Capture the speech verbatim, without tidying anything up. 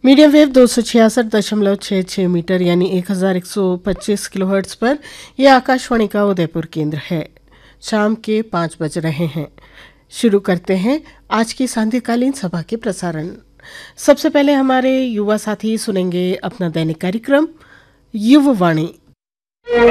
Medium wave दो सौ छियासठ दशमलव छः छः मीटर यानी एक हज़ार एक सौ पच्चीस किलोहर्ट्ज़ पर यह आकाशवाणी का उदयपुर केंद्र है। शाम के पाँच बज रहे हैं। शुरू करते हैं आज की सांध्यकालीन सभा के प्रसारण। सबसे पहले हमारे युवा साथी सुनेंगे अपना दैनिक कार्यक्रम युववाणी।